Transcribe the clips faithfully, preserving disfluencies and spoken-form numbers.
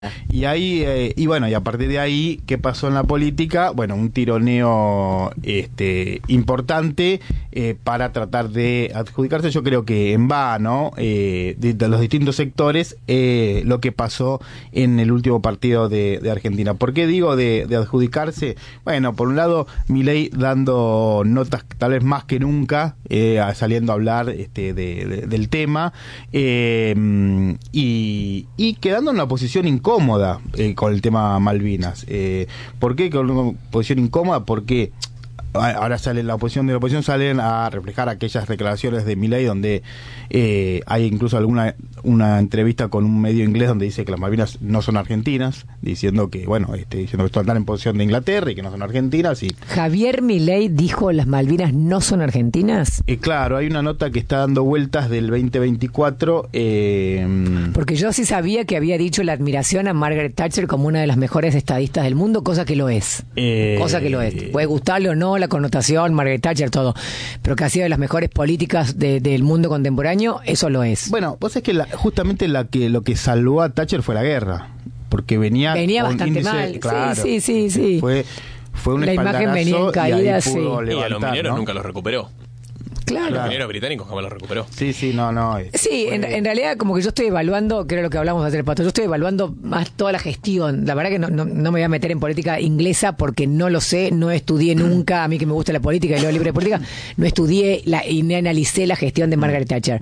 Y ahí, eh, y bueno, y a partir de ahí, ¿qué pasó en la política? Bueno, un tironeo este, importante eh, para tratar de adjudicarse, yo creo que en vano, eh, de, de los distintos sectores, eh, lo que pasó en el último partido de, de Argentina. ¿Por qué digo de, de adjudicarse? Bueno, por un lado, Milei dando notas tal vez más que nunca, eh, saliendo a hablar este, de, de, del tema, eh, y, y quedando en una posición incómoda. Incómoda eh, con el tema Malvinas. Eh, ¿Por qué con una posición incómoda? Porque ahora sale la oposición de la oposición salen a reflejar aquellas declaraciones de Milei donde eh, hay incluso alguna una entrevista con un medio inglés donde dice que las Malvinas no son argentinas, diciendo que bueno este, diciendo que están en posición de Inglaterra y que no son argentinas. Y Javier Milei dijo las Malvinas no son argentinas. Eh, claro, hay una nota que está dando vueltas del veinte veinticuatro. Eh, Porque yo sí sabía que había dicho la admiración a Margaret Thatcher como una de las mejores estadistas del mundo, cosa que lo es. Eh, cosa que lo es. Puede gustarle o no la connotación, Margaret Thatcher, todo. Pero que ha sido de las mejores políticas de, del mundo contemporáneo, eso lo es. Bueno, pues es que la, justamente la que lo que salvó a Thatcher fue la guerra. Porque venía... Venía bastante índice, mal. Claro, sí, sí, sí, sí. Fue, fue un la imagen venía en caída, sí. Y a los mineros, ¿no?, nunca los recuperó. Claro. Los mineros británicos jamás los recuperó. Sí, sí, no, no. Sí, en, en realidad como que yo estoy evaluando, que era lo que hablamos de hacer, Pato, yo estoy evaluando más toda la gestión. La verdad que no, no, no me voy a meter en política inglesa porque no lo sé, no estudié nunca, a mí que me gusta la política y leo libre de política, no estudié la, y no analicé la gestión de Margaret Thatcher.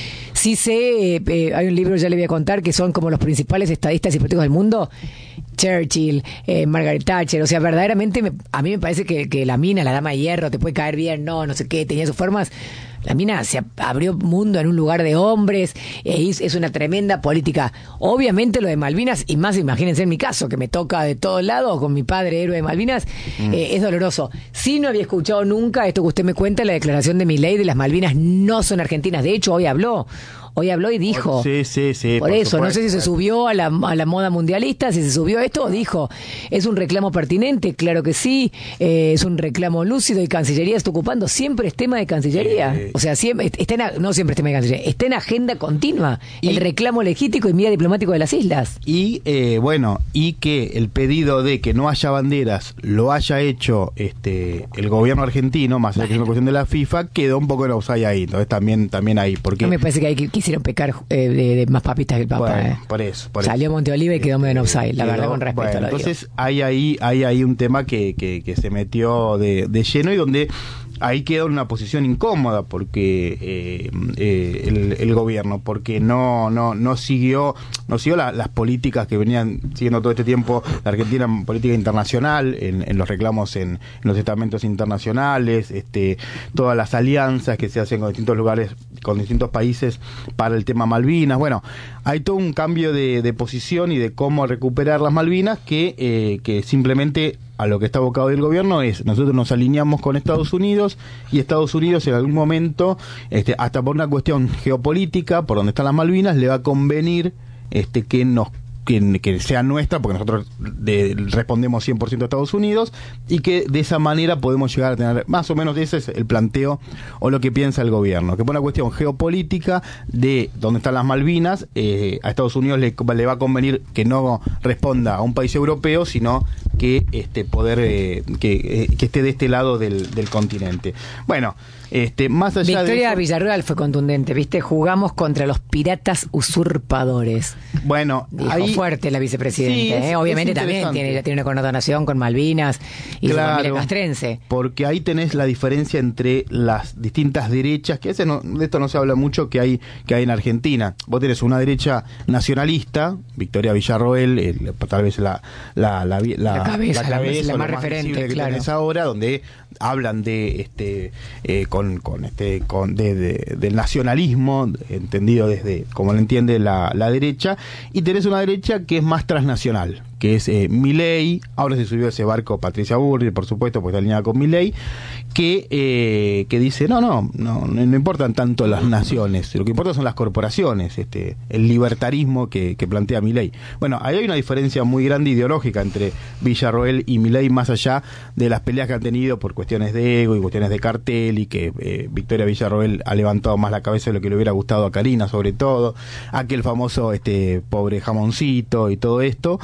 Sí sé, eh, eh, hay un libro, ya le voy a contar, que son como los principales estadistas y políticos del mundo. Churchill, eh, Margaret Thatcher, o sea, verdaderamente me, a mí me parece que, que la mina, la dama de hierro, te puede caer bien, no, no sé qué, tenía sus formas. La mina se abrió mundo en un lugar de hombres, eh, es una tremenda política. Obviamente lo de Malvinas, y más imagínense en mi caso, que me toca de todos lados, con mi padre héroe de Malvinas, mm. eh, es doloroso. Sí, no había escuchado nunca esto que usted me cuenta, la declaración de Milei de las Malvinas no son argentinas. De hecho, hoy habló. Hoy habló y dijo. Sí, sí, sí. Por, por eso, supuesto. No sé si se subió a la, a la moda mundialista, si se subió a esto o dijo. ¿Es un reclamo pertinente? Claro que sí. Eh, es un reclamo lúcido y Cancillería está ocupando. Siempre es tema de Cancillería. Eh, o sea, siempre, está en, no siempre es tema de Cancillería. Está en agenda continua. Y, el reclamo legítimo y mira diplomático de las islas. Y, eh, bueno, y que el pedido de que no haya banderas lo haya hecho este el gobierno argentino, más allá que es una cuestión de la FIFA, quedó un poco en offside ahí. Entonces también, también ahí. Porque no me parece que hay que hicieron pecar eh, de, de más papistas que el Papa. Bueno, eh. por eso, por Salió eso. Monteoliva y quedó medio en offside, la quedó, verdad, con respeto. Bueno, lo entonces digo. hay ahí, hay ahí un tema que, que, que se metió de, de lleno y donde ahí quedó en una posición incómoda porque eh, eh, el, el gobierno, porque no no no siguió no siguió la, las políticas que venían siguiendo todo este tiempo la Argentina en política internacional, en, en los reclamos en, en los estamentos internacionales, este todas las alianzas que se hacen con distintos lugares, con distintos países para el tema Malvinas. Bueno, hay todo un cambio de, de posición y de cómo recuperar las Malvinas que, eh, que simplemente a lo que está abocado el gobierno es, nosotros nos alineamos con Estados Unidos y Estados Unidos en algún momento, este, hasta por una cuestión geopolítica, por donde están las Malvinas, le va a convenir este, que nos Que, que sea nuestra, porque nosotros de, respondemos cien por ciento a Estados Unidos, y que de esa manera podemos llegar a tener, más o menos ese es el planteo o lo que piensa el gobierno, que por una cuestión geopolítica de dónde están las Malvinas, eh, a Estados Unidos le, le va a convenir que no responda a un país europeo, sino que este poder eh, que, eh, que esté de este lado del, del continente. Bueno, este más allá Victoria de eso, Villarreal fue contundente, ¿viste? Jugamos contra los piratas usurpadores. Bueno, dijo ahí, fuerte la vicepresidenta, sí, es, ¿eh? Obviamente es también tiene, tiene una connotación con Malvinas y claro, su familia castrense. Porque ahí tenés la diferencia entre las distintas derechas, que ese no, de esto no se habla mucho, que hay que hay en Argentina. Vos tenés una derecha nacionalista, Victoria Villarroel, el, tal vez la la la, la, la cabeza, la, cabeza, la, la más más referente, que claro. tenés ahora, donde hablan de este eh, con con este con de, de, del nacionalismo entendido desde como lo entiende la, la derecha, y tenés una derecha que es más transnacional, que que es eh, Milei. Ahora se subió a ese barco Patricia Bullrich, por supuesto, porque está alineada con Milei, que, eh, que dice, no, no, no, no importan tanto las naciones, lo que importa son las corporaciones, este, el libertarismo que, que plantea Milei. Bueno, ahí hay una diferencia muy grande ideológica entre Villarroel y Milei, más allá de las peleas que han tenido por cuestiones de ego y cuestiones de cartel, y que eh, Victoria Villarroel ha levantado más la cabeza de lo que le hubiera gustado a Karina, sobre todo, aquel famoso este pobre jamoncito y todo esto.